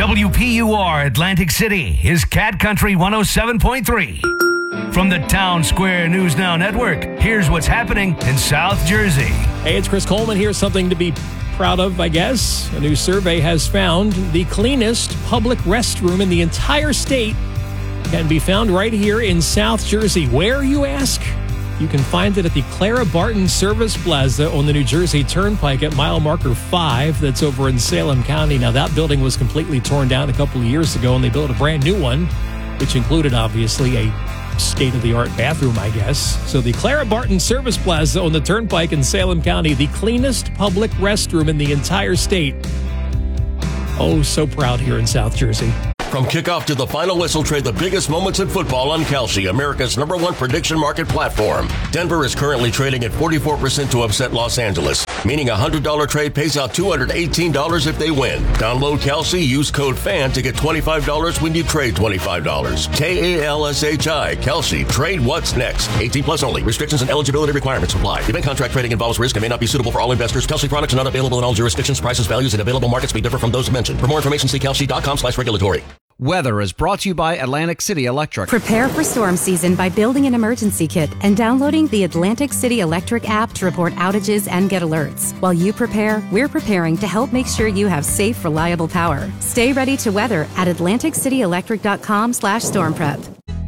WPUR Atlantic City is Cat Country 107.3. From the Town Square News Now Network, here's what's happening in South Jersey. Hey, it's Chris Coleman here. Something to be proud of, I guess. A new survey has found the cleanest public restroom in the entire state can be found right here in South Jersey. Where, you ask? You can find it at the Clara Barton Service Plaza on the New Jersey Turnpike at mile marker 5. That's over in Salem County. Now, that building was completely torn down a couple of years ago, and they built a brand new one, which included, obviously, a state-of-the-art bathroom, I guess. So the Clara Barton Service Plaza on the Turnpike in Salem County, the cleanest public restroom in the entire state. Oh, so proud here in South Jersey. From kickoff to the final whistle, trade the biggest moments in football on Kalshi, America's #1 prediction market platform. Denver is currently trading at 44% to upset Los Angeles, meaning a $100 trade pays out $218 if they win. Download Kalshi, use code FAN to get $25 when you trade $25. KALSHI, Kalshi, trade what's next. 18 plus only. Restrictions and eligibility requirements apply. Event contract trading involves risk and may not be suitable for all investors. Kalshi products are not available in all jurisdictions. Prices, values, and available markets may differ from those mentioned. For more information, see kalshi.com/regulatory. Weather is brought to you by Atlantic City Electric. Prepare for storm season by building an emergency kit and downloading the Atlantic City Electric app to report outages and get alerts. While you prepare, we're preparing to help make sure you have safe, reliable power. Stay ready to weather at atlanticcityelectric.com/stormprep.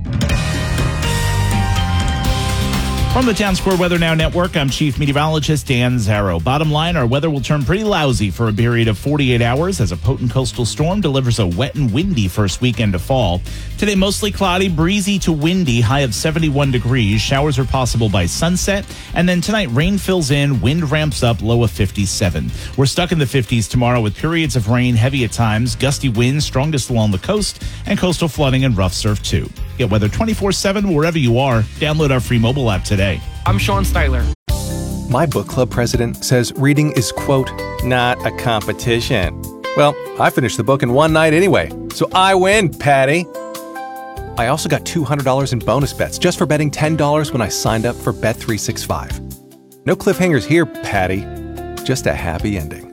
From the Town Square Weather Now Network, I'm Chief Meteorologist Dan Zarrow. Bottom line, our weather will turn pretty lousy for a period of 48 hours as a potent coastal storm delivers a wet and windy first weekend of fall. Today, mostly cloudy, breezy to windy, high of 71 degrees. Showers are possible by sunset. And then tonight, rain fills in, wind ramps up, low of 57. We're stuck in the 50s tomorrow with periods of rain, heavy at times, gusty winds, strongest along the coast, and coastal flooding and rough surf too. Get weather 24/7 wherever you are. Download our free mobile app today. I'm Sean Styler. My book club president says reading is, quote, not a competition. Well, I finished the book in one night anyway, so I win, Patty. I also got $200 in bonus bets just for betting $10 when I signed up for Bet365. No cliffhangers here, Patty. Just a happy ending.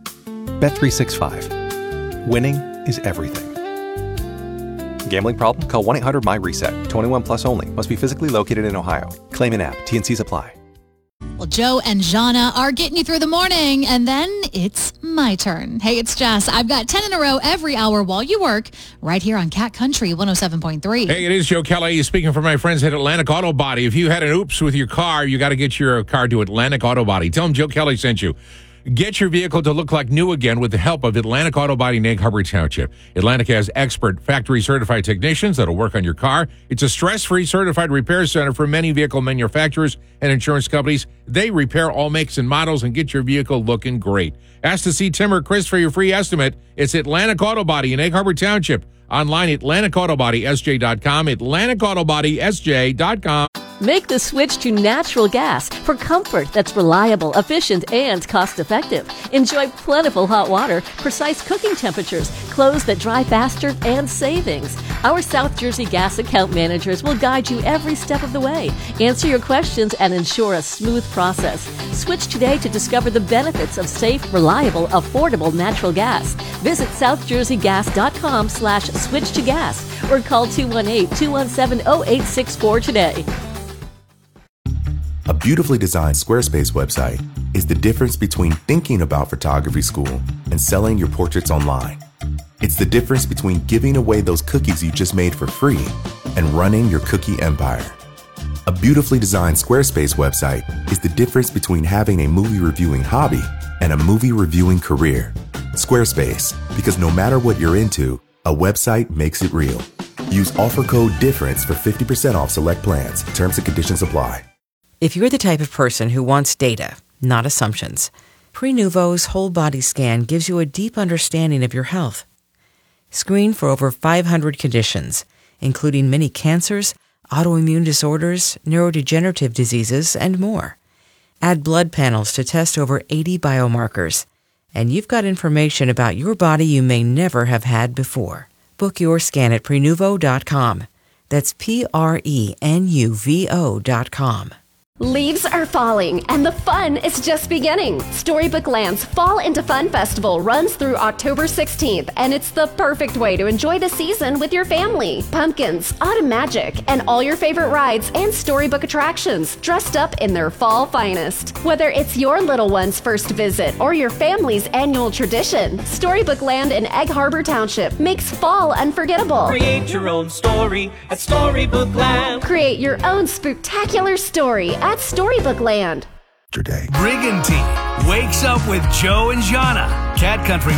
Bet365. Winning is everything. Gambling problem? Call 1-800-MY-RESET. 21 plus only. Must be physically located in Ohio. Claim in app. T&Cs apply. Well, Joe and Jana are getting you through the morning, and then it's my turn. Hey, it's Jess. I've got 10 in a row every hour while you work right here on Cat Country 107.3. Hey, it is Joe Kelly speaking for my friends at Atlantic Auto Body. If you had an oops with your car, you got to get your car to Atlantic Auto Body. Tell them Joe Kelly sent you. Get your vehicle to look like new again with the help of Atlantic Auto Body in Egg Harbor Township. Atlantic has expert factory-certified technicians that'll work on your car. It's a stress-free certified repair center for many vehicle manufacturers and insurance companies. They repair all makes and models and get your vehicle looking great. Ask to see Tim or Chris for your free estimate. It's Atlantic Auto Body in Egg Harbor Township. Online at AtlanticAutoBodySJ.com, AtlanticAutoBodySJ.com. Make the switch to natural gas for comfort that's reliable, efficient, and cost-effective. Enjoy plentiful hot water, precise cooking temperatures, clothes that dry faster, and savings. Our South Jersey gas account managers will guide you every step of the way, answer your questions, and ensure a smooth process. Switch today to discover the benefits of safe, reliable, affordable natural gas. Visit southjerseygas.com/switch to gas or call 218-217-0864 today. A beautifully designed Squarespace website is the difference between thinking about photography school and selling your portraits online. It's the difference between giving away those cookies you just made for free and running your cookie empire. A beautifully designed Squarespace website is the difference between having a movie reviewing hobby and a movie reviewing career. Squarespace, because no matter what you're into, a website makes it real. Use offer code DIFFERENCE for 50% off select plans. Terms and conditions apply. If you're the type of person who wants data, not assumptions, Prenuvo's whole body scan gives you a deep understanding of your health. Screen for over 500 conditions, including many cancers, autoimmune disorders, neurodegenerative diseases, and more. Add blood panels to test over 80 biomarkers, and you've got information about your body you may never have had before. Book your scan at Prenuvo.com. That's Prenuvo.com. Leaves are falling, and the fun is just beginning. Storybook Land's Fall into Fun Festival runs through October 16th, and it's the perfect way to enjoy the season with your family. Pumpkins, Autumn Magic, and all your favorite rides and storybook attractions dressed up in their fall finest. Whether it's your little one's first visit or your family's annual tradition, Storybook Land in Egg Harbor Township makes fall unforgettable. Create your own story at Storybook Land. Create your own spooktacular story at Storybook Land. Brigantine wakes up with Joe and Jana. Cat Country